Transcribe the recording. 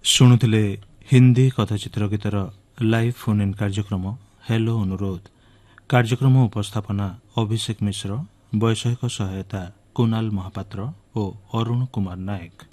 ଶୁଣୁଥିଲେ ହିନ୍ଦୀ କଥାଚିତ୍ର ଗୀତର ଲାଇଭ୍ ଫୋନ୍ ଇନ୍ କାର୍ଯ୍ୟକ୍ରମ ହେଲୋ ଅନୁରୋଧ। କାର୍ଯ୍ୟକ୍ରମ ଉପସ୍ଥାପନା ଅଭିଷେକ ମିଶ୍ର, ବୈଷୟିକ ସହାୟତା କୁନାଲ ମହାପାତ୍ର ଓ ଅରୁଣ କୁମାର ନାୟକ।